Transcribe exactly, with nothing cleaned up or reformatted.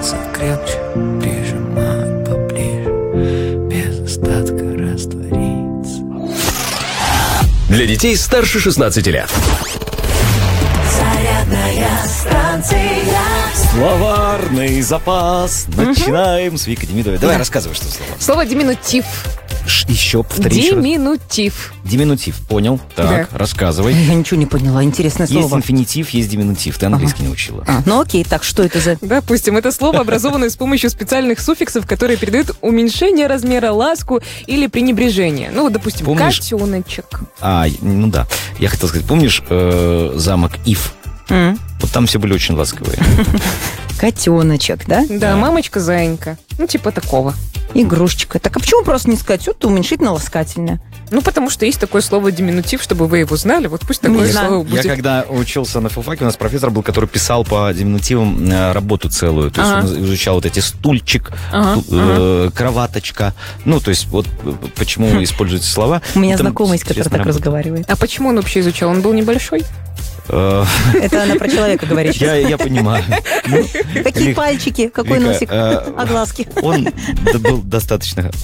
пальцев крепче, прижимать поближе, без остатка раствориться. Для детей старше шестнадцати лет. Зарядная станция. Словарный запас. Начинаем с Викой Демидовой. Давай, рассказывай, что слово. Слово «диминутив». Ш- еще повтори еще раз. Диминутив. Диминутив, понял. Так, Да. рассказывай. Я ничего не поняла. Интересное Есть слово. инфинитив, есть диминутив. Ты английский не учила. А, ну окей, так что это за... Допустим, это слово образовано с помощью специальных суффиксов, которые передают уменьшение размера, ласку или пренебрежение. Ну, вот, допустим, Помнишь- котеночек. А, ну да. Я хотел сказать, помнишь э, замок Ив? М, Вот там все были очень ласковые. Котеночек, да? Да, мамочка-заинька. Ну, типа такого. Игрушечка. Так а почему просто не сказать? Вот уменьшительно-ласкательное. Ну, потому что есть такое слово «диминутив», чтобы вы его знали. Вот пусть Не такое знаю. слово Я будет. когда учился на филфаке, у нас профессор был, который писал по диминутивам э, работу целую. То есть Ага. он изучал вот эти стульчик, Ага, ту- э, кроваточка. Ну, то есть вот э, почему используются слова. У меня Там знакомый, с которой интересная так работа. разговаривает. А почему он вообще изучал? Он был небольшой? Э, Это она про человека говорит. Я, я понимаю. Ну, Какие Вик, пальчики, какой Вика, носик, э, а глазки. Он д- был достаточно